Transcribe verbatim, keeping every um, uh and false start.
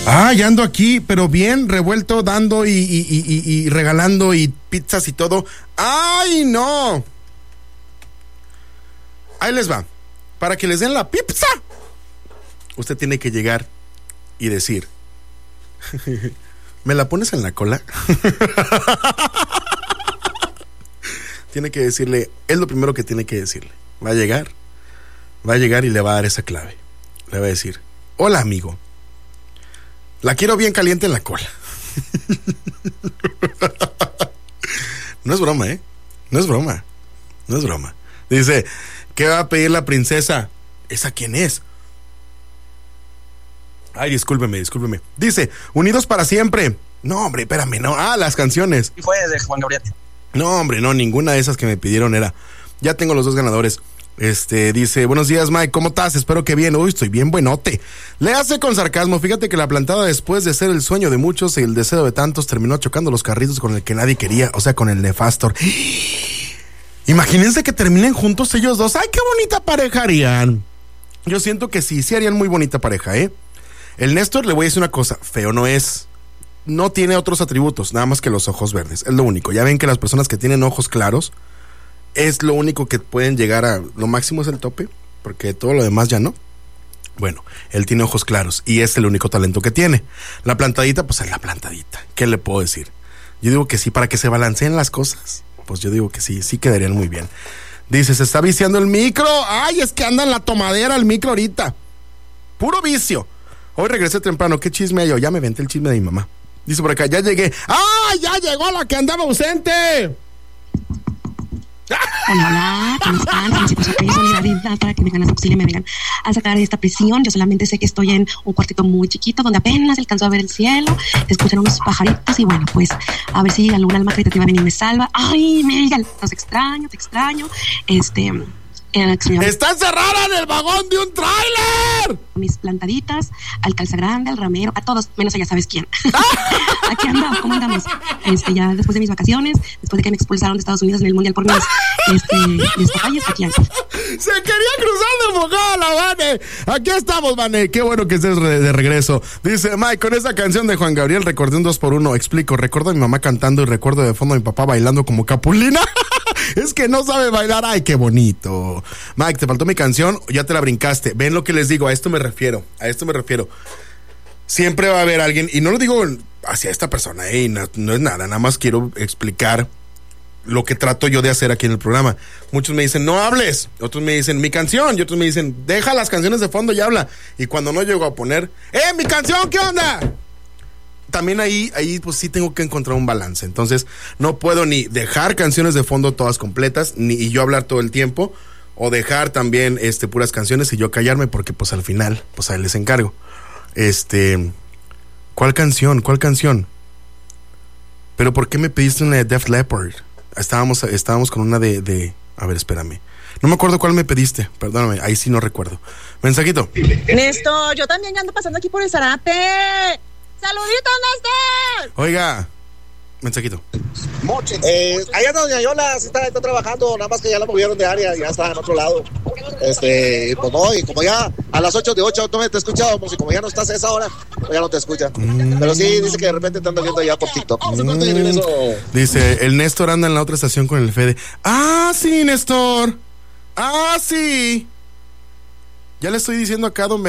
Ah, ya ando aquí, pero bien revuelto, dando y, y, y, y, y regalando y pizzas y todo. ¡Ay, no! Ahí les va. Para que les den la pizza, usted tiene que llegar y decir, ¿me la pones en la cola? Tiene que decirle, es lo primero que tiene que decirle. Va a llegar, va a llegar y le va a dar esa clave. Le va a decir, hola amigo, la quiero bien caliente en la cola. No es broma, ¿eh? No es broma. No es broma. Dice, ¿qué va a pedir la princesa? ¿Esa quién es? Ay, discúlpeme, discúlpeme. Dice, unidos para siempre. No, hombre, espérame, no. Ah, las canciones. Y fue de Juan Gabriel. No, hombre, no, ninguna de esas que me pidieron era. Ya tengo los dos ganadores. Este, dice, buenos días, Mike, ¿cómo estás? Espero que bien. Uy, estoy bien buenote. Le hace con sarcasmo. Fíjate que la plantada, después de ser el sueño de muchos y el deseo de tantos, terminó chocando los carritos con el que nadie quería, o sea, con el Nefastor. Imagínense que terminen juntos ellos dos. ¡Ay, qué bonita pareja harían! Yo siento que sí, sí harían muy bonita pareja, ¿eh? El Néstor, le voy a decir una cosa, feo no es. No tiene otros atributos, nada más que los ojos verdes. Es lo único. Ya ven que las personas que tienen ojos claros es lo único que pueden llegar a... Lo máximo es el tope, porque todo lo demás ya no. Bueno, él tiene ojos claros y es el único talento que tiene. La plantadita, pues es la plantadita. ¿Qué le puedo decir? Yo digo que sí, para que se balanceen las cosas. Pues yo digo que sí, sí quedarían muy bien. Dice, se está viciando el micro. Ay, es que anda en la tomadera el micro ahorita. Puro vicio. Hoy regresé temprano. ¿Qué chisme hay yo? Ya me venté el chisme de mi mamá. Dice por acá, ya llegué. ¡Ah, ya llegó la que andaba ausente! Hola, hola, ¿cómo están? Felicito su apoyo y solidaridad para que vengan a auxilio y me vengan a sacar de esta prisión. Yo solamente sé que estoy en un cuartito muy chiquito donde apenas alcanzo a ver el cielo, escuchan unos pajaritos y bueno, pues a ver si alguna alma caritativa viene y me salva. Ay, Miguel, los extraño, te extraño. Este... ¡Está encerrada en el vagón de un tráiler! Mis plantaditas, al Calzagrande, al Ramero, a todos, menos a ya sabes quién. Aquí andamos, ¿cómo andamos? Este, ya después de mis vacaciones, después de que me expulsaron de Estados Unidos en el Mundial por mis, este, mis papayas, aquí ando. Se quería cruzar de bocada, Vane. Aquí estamos, Vane. Qué bueno que estés re- de regreso. Dice Mike, con esa canción de Juan Gabriel recordé un dos por uno. Explico, recuerdo a mi mamá cantando y recuerdo de fondo a mi papá bailando como Capulina. Es que no sabe bailar. Ay, qué bonito. Mike, te faltó mi canción, ya te la brincaste. Ven lo que les digo, a esto me refiero. A esto me refiero. Siempre va a haber alguien, y no lo digo hacia esta persona, eh, no, no es nada, nada más quiero explicar lo que trato yo de hacer aquí en el programa. Muchos me dicen, no hables. Otros me dicen, mi canción. Y otros me dicen, deja las canciones de fondo y habla. Y cuando no llego a poner, ¡eh, mi canción, qué onda! También ahí, ahí pues sí tengo que encontrar un balance. Entonces no puedo ni dejar canciones de fondo todas completas, ni y yo hablar todo el tiempo, o dejar también este puras canciones y yo callarme, porque pues al final, pues a él les encargo. Este, ¿cuál canción? ¿Cuál canción? Pero ¿por qué me pediste una de Def Leppard? Estábamos, estábamos con una de, de, a ver, espérame. No me acuerdo cuál me pediste, perdóname, ahí sí no recuerdo. Mensajito. Néstor, yo también ya ando pasando aquí por el Zarape. ¡Saluditos, Néstor! Oiga, mensajito. Eh, allá anda doña Yola, sí está, está trabajando, nada más que ya la movieron de área, ya está en otro lado. Este, pues no, y como ya a las ocho de ocho no me te escuchábamos, y como ya no estás a esa hora, pues ya no te escucha. Mm. Pero sí, dice que de repente te anda viendo ya por TikTok. Mm. Dice, el Néstor anda en la otra estación con el Fede. Ah, sí, Néstor. Ah, sí. Ya le estoy diciendo acá, don